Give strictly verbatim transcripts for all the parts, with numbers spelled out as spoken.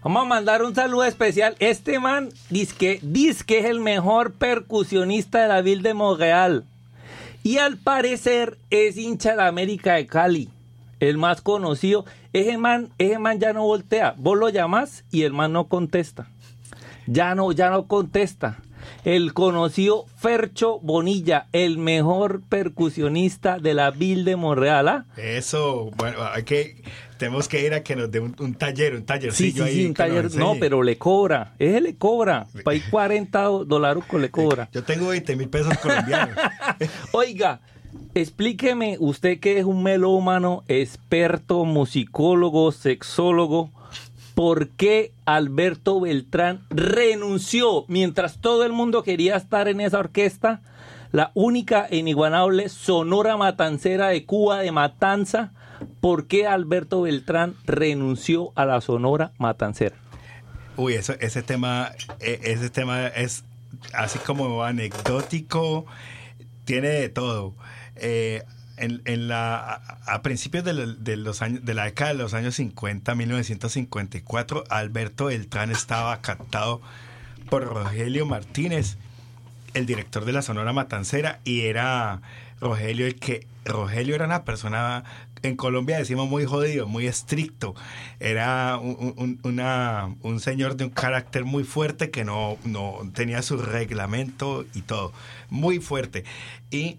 Vamos a mandar un saludo especial. Este man dice que es el mejor percusionista de la Ville de Montreal. Y al parecer es hincha de la América de Cali. El más conocido. Ese man, ese man ya no voltea. Vos lo llamás y el man no contesta. Ya no, ya no contesta. El conocido Fercho Bonilla, el mejor percusionista de la Ville de Montreal. ¿Ah? Eso, bueno, hay que, tenemos que ir a que nos dé un, un taller, un tallercillo sí, sí, ahí. Sí, un taller, no, pero le cobra, ese le cobra, para ir cuarenta dólares le cobra. Yo tengo veinte mil pesos colombianos. Oiga, explíqueme, usted que es un melómano, experto, musicólogo, sexólogo, ¿por qué Alberto Beltrán renunció mientras todo el mundo quería estar en esa orquesta? La única e inigualable Sonora Matancera de Cuba de Matanza. ¿Por qué Alberto Beltrán renunció a la Sonora Matancera? Uy, eso, ese tema, ese tema es así como anecdótico, tiene de todo. Eh, En, en la, a, a principios de, lo, de los años de la década de los años cincuenta, mil novecientos cincuenta y cuatro, Alberto Beltrán estaba captado por Rogelio Martínez, el director de la Sonora Matancera, y era Rogelio el que Rogelio era una persona, en Colombia decimos muy jodido, muy estricto, era un, un, una, un señor de un carácter muy fuerte que no, no tenía su reglamento y todo, muy fuerte. Y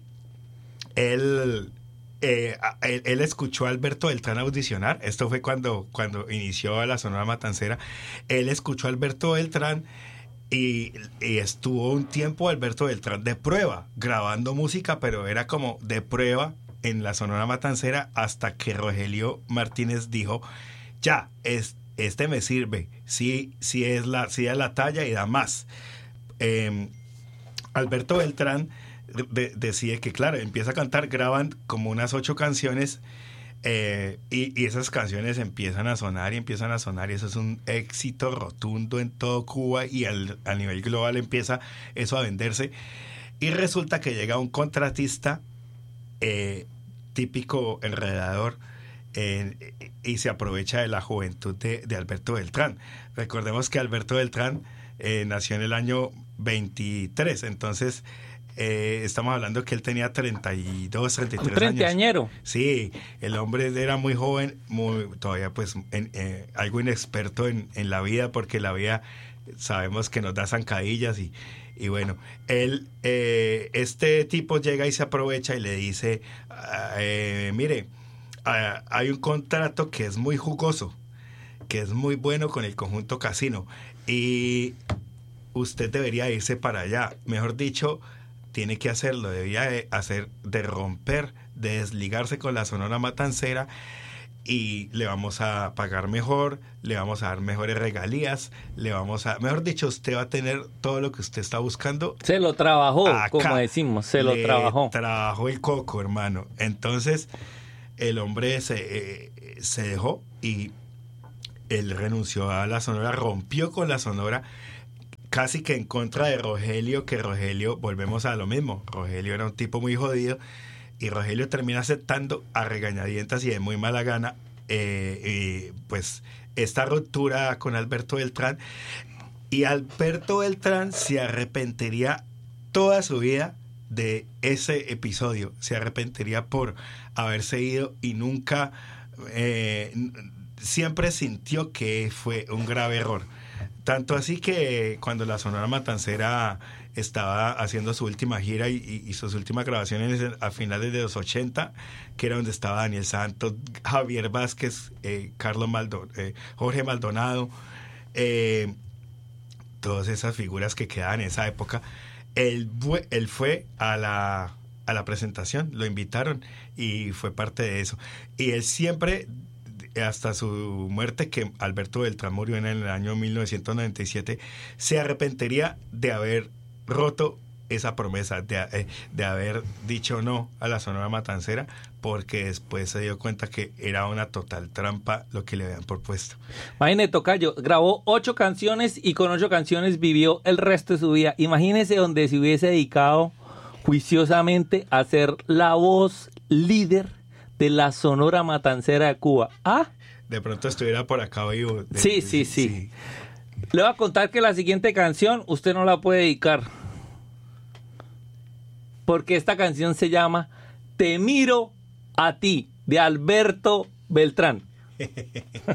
Él, eh, él, él escuchó a Alberto Beltrán audicionar. Esto fue cuando, cuando inició la Sonora Matancera. Él escuchó a Alberto Beltrán y, y estuvo un tiempo Alberto Beltrán de prueba, grabando música, pero era como de prueba en la Sonora Matancera, hasta que Rogelio Martínez dijo, ya, es, este me sirve, sí, sí, es la, sí es la talla y da más. Eh, Alberto Beltrán De, decide que, claro, empieza a cantar, graban como unas ocho canciones eh, y, y esas canciones empiezan a sonar y empiezan a sonar y eso es un éxito rotundo en todo Cuba y al, a nivel global empieza eso a venderse y resulta que llega un contratista eh, típico enredador eh, y se aprovecha de la juventud de, de Alberto Beltrán. Recordemos que Alberto Beltrán eh, nació en el año veintitrés, entonces Eh, estamos hablando que él tenía treinta y dos, treinta y tres años. Treintañero. Sí, el hombre era muy joven, muy, todavía pues en, eh, algo inexperto en, en la vida, porque la vida sabemos que nos da zancadillas y, y bueno, él, eh, este tipo llega y se aprovecha y le dice, eh, mire, uh, hay un contrato que es muy jugoso, que es muy bueno con el conjunto Casino y usted debería irse para allá, mejor dicho, tiene que hacerlo, debía de hacer, de romper, de desligarse con la Sonora Matancera y le vamos a pagar mejor, le vamos a dar mejores regalías, le vamos a, mejor dicho, usted va a tener todo lo que usted está buscando. Se lo trabajó, acá, como decimos, se lo le trabajó. Trabajó el coco, hermano. Entonces, el hombre se, eh, se dejó y él renunció a la Sonora, rompió con la Sonora, casi que en contra de Rogelio, que Rogelio, volvemos a lo mismo, Rogelio era un tipo muy jodido y Rogelio termina aceptando a regañadientas y de muy mala gana eh, eh, pues esta ruptura con Alberto Beltrán, y Alberto Beltrán se arrepentiría toda su vida de ese episodio, se arrepentiría por haberse ido y nunca eh, siempre sintió que fue un grave error. Tanto así que cuando la Sonora Matancera estaba haciendo su última gira y, y, y sus últimas grabaciones a finales de los ochenta, que era donde estaba Daniel Santos, Javier Vázquez, eh, Carlos Maldo, eh, Jorge Maldonado, eh, todas esas figuras que quedaban en esa época, él, él fue a la, a la presentación, lo invitaron y fue parte de eso. Y él siempre, hasta su muerte, que Alberto Beltrán murió en el año mil novecientos noventa y siete, se arrepentiría de haber roto esa promesa, de, de haber dicho no a la Sonora Matancera, porque después se dio cuenta que era una total trampa lo que le habían propuesto. Imagínese, tocayo, grabó ocho canciones y con ocho canciones vivió el resto de su vida. Imagínese donde se hubiese dedicado juiciosamente a ser la voz líder de la Sonora Matancera de Cuba. ¿Ah? de pronto estuviera por acá vivo. De, Sí, sí, sí, sí. Le voy a contar que la siguiente canción usted no la puede dedicar. Porque esta canción se llama Te miro a ti, de Alberto Beltrán.